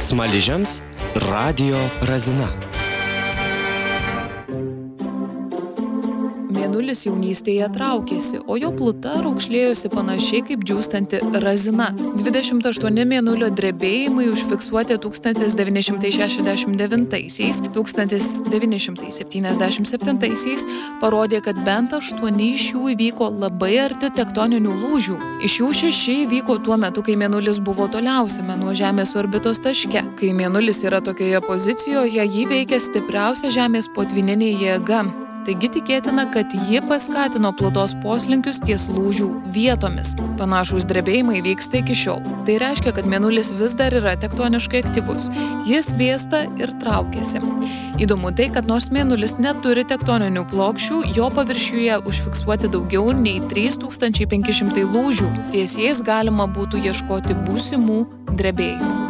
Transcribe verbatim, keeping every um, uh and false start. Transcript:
Smaližiams radijo razina. Mėnulis jaunystėje traukėsi, o jo pluta raukšlėjosi panašiai kaip džiūstanti razina. dvidešimt aštuoni mėnulio drebėjimai užfiksuoti tūkstantis devyni šimtai šešiasdešimt devintaisiais, tūkstantis devyni šimtai septyniasdešimt septintaisiais parodė, kad bent aštuoni iš jų įvyko labai arti tektoninių lūžių. Iš jų šeši įvyko tuo metu, kai mėnulis buvo toliausiame nuo Žemės orbitos taške. Kai mėnulis yra tokioje pozicijoje, jį veikia stipriausia Žemės potvyninė jėga. Taigi tikėtina, kad ji paskatino plutos poslinkius ties lūžių vietomis. Panašūs drebėjimai vyksta iki šiol. Tai reiškia, kad mėnulis vis dar yra tektoniškai aktyvus. Jis vėsta ir traukiasi. Įdomu tai, kad nors mėnulis neturi tektoninių plokščių, jo paviršiuje užfiksuoti daugiau nei trys tūkstančiai penki šimtai lūžių. Ties jais galima būtų ieškoti būsimų drebėjimų.